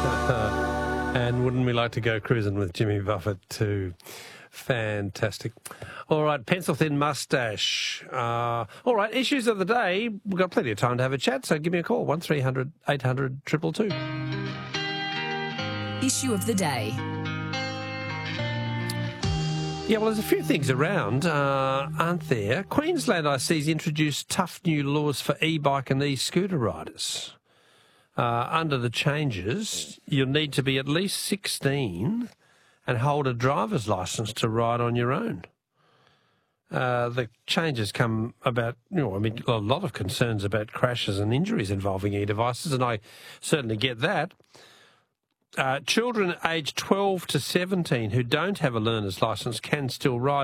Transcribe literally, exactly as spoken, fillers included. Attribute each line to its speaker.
Speaker 1: And wouldn't we like to go cruising with Jimmy Buffett too? Fantastic. All right, pencil-thin moustache. Uh, all right, issues of the day. We've got plenty of time to have a chat, so give me a call, one three hundred eight hundred two two two.
Speaker 2: Issue of the day.
Speaker 1: Yeah, well, there's a few things around, uh, aren't there? Queensland, I see, has introduced tough new laws for e-bike and e-scooter riders. Uh, under the changes, you'll need to be at least sixteen and hold a driver's licence to ride on your own. Uh, the changes come about, you know, I mean, a lot of concerns about crashes and injuries involving e-devices, and I certainly get that. Uh, children aged twelve to seventeen who don't have a learner's licence can still ride.